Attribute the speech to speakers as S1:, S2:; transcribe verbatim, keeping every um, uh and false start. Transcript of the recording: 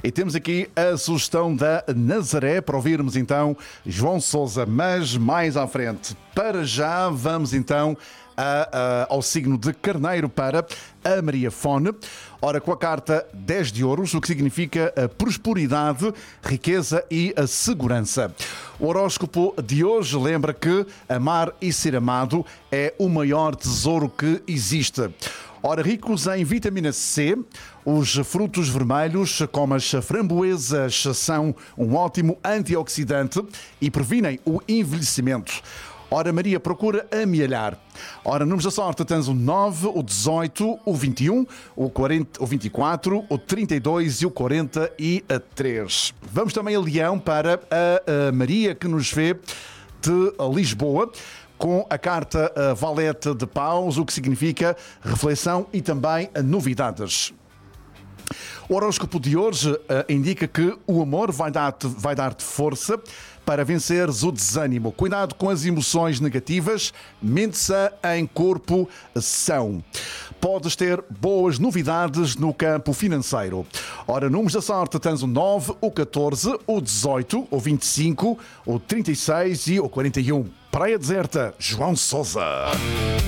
S1: E temos aqui a sugestão da Nazaré para ouvirmos então João Sousa, mas mais à frente. Para já vamos então a, a, ao signo de Carneiro para a Maria Fone. Ora, com a carta dez de ouros, o que significa a prosperidade, riqueza e a segurança. O horóscopo de hoje lembra que amar e ser amado é o maior tesouro que existe. Ora, ricos em vitamina C, os frutos vermelhos, como as framboesas, são um ótimo antioxidante e previnem o envelhecimento. Ora, Maria procura amealhar. Ora, números da sorte tens o nove, o dezoito, o vinte e um, o, quarenta, o vinte e quatro, o trinta e dois e o quarenta e três. Vamos também a Leão para a, a Maria, que nos vê de Lisboa, com a carta a Valete de Paus, o que significa reflexão e também novidades. O horóscopo de hoje uh, indica que o amor vai dar-te vai dar-te força para venceres o desânimo. Cuidado com as emoções negativas, mente sã em corpo são. Podes ter boas novidades no campo financeiro. Ora, números da sorte tens o nove, o catorze, o dezoito, o vinte e cinco, o trinta e seis e o quarenta e um. Praia Deserta, João Sousa.